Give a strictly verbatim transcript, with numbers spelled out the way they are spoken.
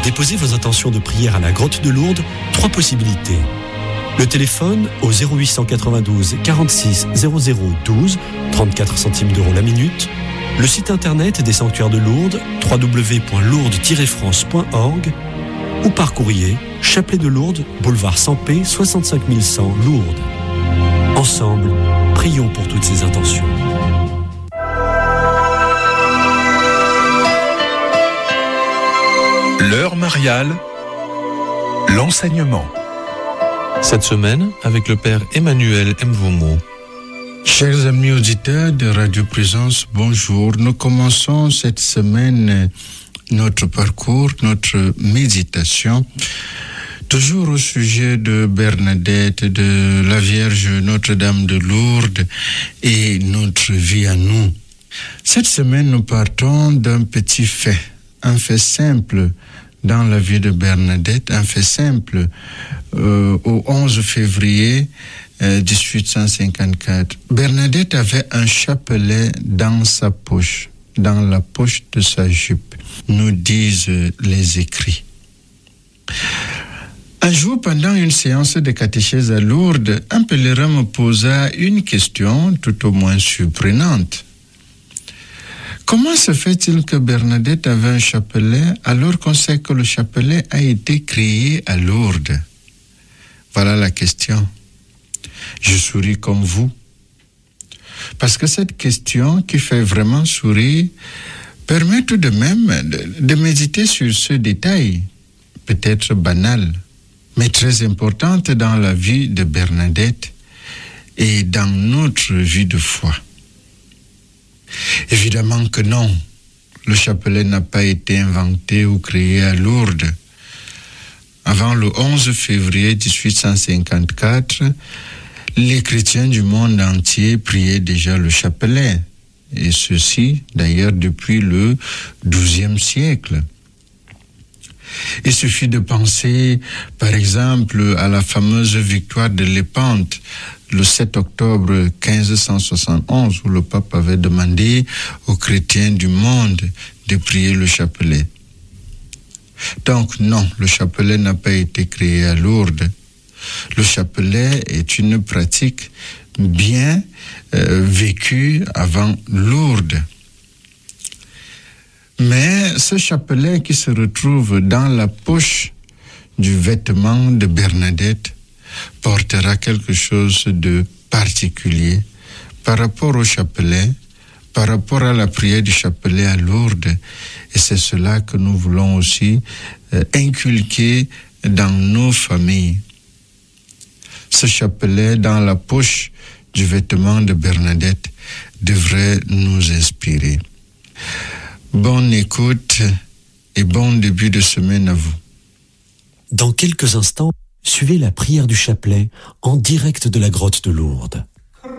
Pour déposer vos intentions de prière à la grotte de Lourdes, trois possibilités. Le téléphone au zéro huit cent quatre-vingt-douze quarante-six zéro zéro douze, trente-quatre centimes d'euros la minute. Le site internet des sanctuaires de Lourdes, w w w point lourdes tiret france point org, ou par courrier, Chapelet de Lourdes, boulevard Sampé, soixante-cinq mille cent, Lourdes. Ensemble, prions pour toutes ces intentions. L'heure mariale, l'enseignement. Cette semaine, avec le père Emmanuel Mvomo. Chers amis auditeurs de Radio Présence, bonjour. Nous commençons cette semaine notre parcours, notre méditation, toujours au sujet de Bernadette, de la Vierge Notre-Dame de Lourdes et notre vie à nous. Cette semaine, nous partons d'un petit fait, un fait simple dans la vie de Bernadette, un fait simple euh, au onze février dix-huit cent cinquante-quatre. Bernadette avait un chapelet dans sa poche, dans la poche de sa jupe, nous disent les écrits. Un jour, pendant une séance de catéchèse à Lourdes, un pèlerin me posa une question tout au moins surprenante. Comment se fait-il que Bernadette avait un chapelet alors qu'on sait que le chapelet a été créé à Lourdes? Voilà la question. Je souris comme vous. Parce que cette question qui fait vraiment sourire permet tout de même de, de méditer sur ce détail, peut-être banal, mais très importante dans la vie de Bernadette et dans notre vie de foi. Évidemment que non, le chapelet n'a pas été inventé ou créé à Lourdes. Avant le onze février dix-huit cent cinquante-quatre, les chrétiens du monde entier priaient déjà le chapelet, et ceci d'ailleurs depuis le douzième siècle. Il suffit de penser par exemple à la fameuse victoire de Lépante le sept octobre quinze cent soixante et onze où le pape avait demandé aux chrétiens du monde de prier le chapelet. Donc non, le chapelet n'a pas été créé à Lourdes. Le chapelet est une pratique bien euh, vécue avant Lourdes. Mais ce chapelet qui se retrouve dans la poche du vêtement de Bernadette portera quelque chose de particulier par rapport au chapelet, par rapport à la prière du chapelet à Lourdes. Et c'est cela que nous voulons aussi euh, inculquer dans nos familles. Ce chapelet dans la poche du vêtement de Bernadette devrait nous inspirer. Bonne écoute et bon début de semaine à vous. Dans quelques instants, suivez la prière du chapelet en direct de la grotte de Lourdes.